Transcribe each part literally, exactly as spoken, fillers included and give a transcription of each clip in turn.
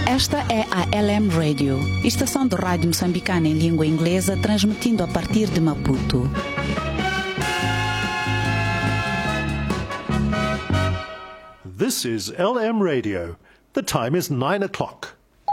Esta é a L M Radio, estação de rádio moçambicana em língua inglesa, transmitindo a partir de Maputo. This is L M Radio. The time is nine o'clock.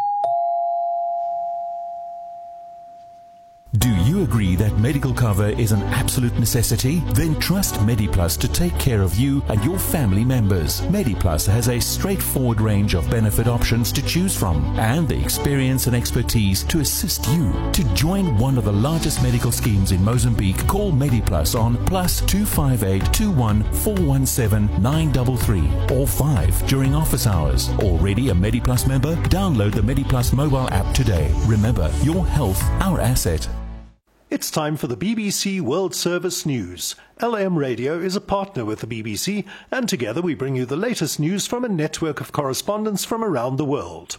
Do you agree that medical cover is an absolute necessity? Then trust MediPlus to take care of you and your family members. MediPlus has a straightforward range of benefit options to choose from and the experience and expertise to assist you. To join one of the largest medical schemes in Mozambique, call MediPlus on plus two five eight two one four one seven nine three three or five during office hours. Already a MediPlus member? Download the MediPlus mobile app today. Remember, your health, our asset. It's time for the B B C World Service News. L M Radio is a partner with the B B C, and together we bring you the latest news from a network of correspondents from around the world.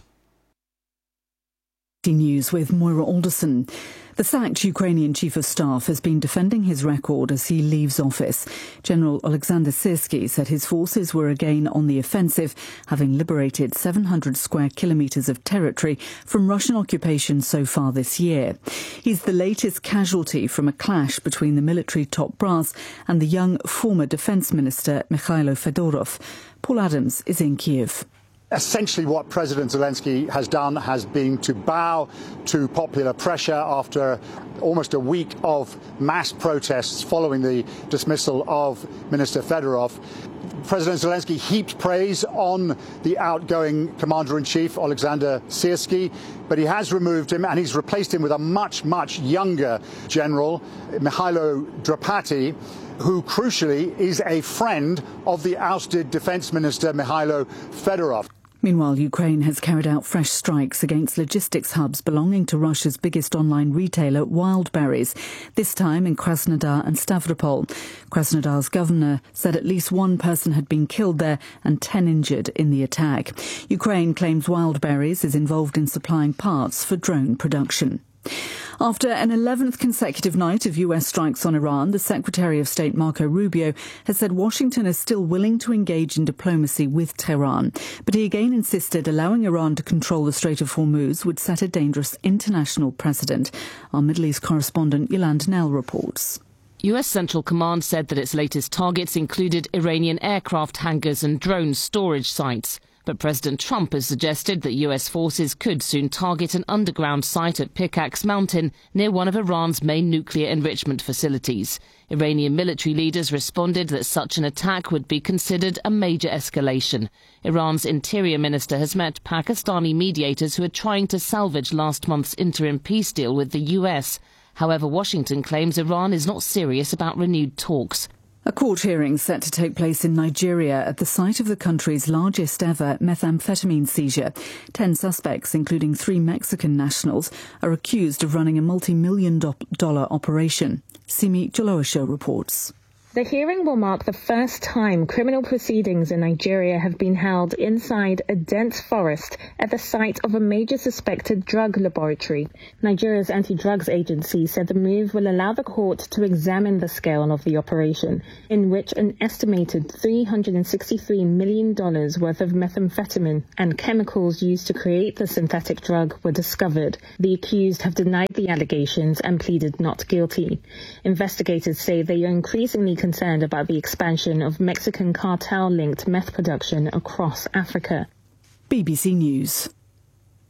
News with Moira Alderson. The sacked Ukrainian chief of staff has been defending his record as he leaves office. General Alexander Syrsky said his forces were again on the offensive, having liberated seven hundred square kilometres of territory from Russian occupation so far this year. He's the latest casualty from a clash between the military top brass and the young former defence minister Mikhailo Fedorov. Paul Adams is in Kiev. Essentially what President Zelensky has done has been to bow to popular pressure after almost a week of mass protests following the dismissal of Minister Fedorov. President Zelensky heaped praise on the outgoing Commander-in-Chief, Alexander Syrsky, but he has removed him and he's replaced him with a much, much younger general, Mikhailo Drapati, who crucially is a friend of the ousted Defence Minister Mikhailo Fedorov. Meanwhile, Ukraine has carried out fresh strikes against logistics hubs belonging to Russia's biggest online retailer, Wildberries, this time in Krasnodar and Stavropol. Krasnodar's governor said at least one person had been killed there and ten injured in the attack. Ukraine claims Wildberries is involved in supplying parts for drone production. After an eleventh consecutive night of U S strikes on Iran, the Secretary of State Marco Rubio has said Washington is still willing to engage in diplomacy with Tehran. But he again insisted allowing Iran to control the Strait of Hormuz would set a dangerous international precedent. Our Middle East correspondent Yolande Nell reports. U S Central Command said that its latest targets included Iranian aircraft hangars and drone storage sites. But President Trump has suggested that U S forces could soon target an underground site at Pickaxe Mountain near one of Iran's main nuclear enrichment facilities. Iranian military leaders responded that such an attack would be considered a major escalation. Iran's interior minister has met Pakistani mediators who are trying to salvage last month's interim peace deal with the U S. However, Washington claims Iran is not serious about renewed talks. A court hearing set to take place in Nigeria at the site of the country's largest ever methamphetamine seizure. Ten suspects, including three Mexican nationals, are accused of running a multi-million dollar operation. Simi Jolowasho reports. The hearing will mark the first time criminal proceedings in Nigeria have been held inside a dense forest at the site of a major suspected drug laboratory. Nigeria's anti-drugs agency said the move will allow the court to examine the scale of the operation, in which an estimated three hundred sixty-three million dollars worth of methamphetamine and chemicals used to create the synthetic drug were discovered. The accused have denied the allegations and pleaded not guilty. Investigators say they are increasingly concerned about the expansion of Mexican cartel-linked meth production across Africa. B B C News.